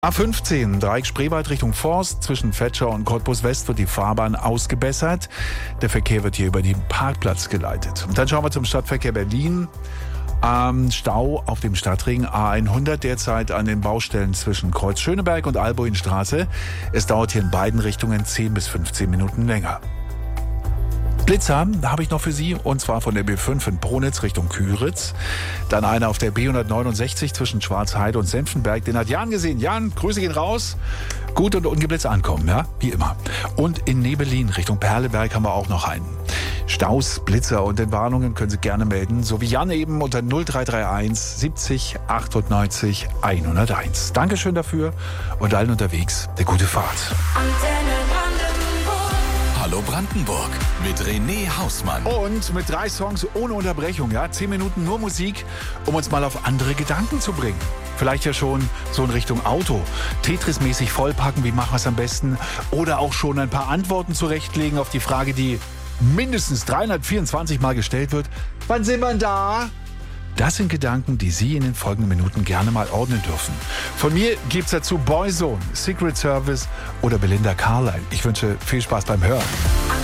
A15, Dreieck Spreewald Richtung Forst. Zwischen Vetschau und Cottbus West wird die Fahrbahn ausgebessert. Der Verkehr wird hier über den Parkplatz geleitet. Und dann schauen wir zum Stadtverkehr Berlin. Stau auf dem Stadtring A100 derzeit an den Baustellen zwischen Kreuz Schöneberg und Albuinstraße. Es dauert hier in beiden Richtungen 10 bis 15 Minuten länger. Blitzer habe ich noch für Sie, und zwar von der B5 in Pronitz Richtung Küritz. Dann einer auf der B169 zwischen Schwarzheide und Senftenberg. Den hat Jan gesehen. Jan, Grüße gehen raus. Gut und ungeblitzt ankommen, ja, wie immer. Und in Nebelin Richtung Perleberg haben wir auch noch einen. Staus, Blitzer und Entwarnungen können Sie gerne melden, so wie Jan eben unter 0331 70 98 101. Dankeschön dafür und allen unterwegs eine gute Fahrt. Hallo Brandenburg mit René Hausmann. Und mit 3 Songs ohne Unterbrechung, ja, 10 Minuten nur Musik, um uns mal auf andere Gedanken zu bringen. Vielleicht ja schon so in Richtung Auto. Tetris-mäßig vollpacken, wie machen wir es am besten? Oder auch schon ein paar Antworten zurechtlegen auf die Frage, die mindestens 324 Mal gestellt wird. Wann sind wir da? Das sind Gedanken, die Sie in den folgenden Minuten gerne mal ordnen dürfen. Von mir gibt's dazu Boyzone, Secret Service oder Belinda Carlisle. Ich wünsche viel Spaß beim Hören.